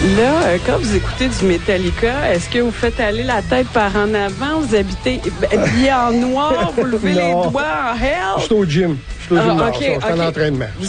Là, quand vous écoutez du Metallica, est-ce que vous faites aller la tête par en avant? Vous habitez habillé en noir, vous levez les doigts en hell? Je suis au gym. Je suis au gym. OK. Je suis en entraînement.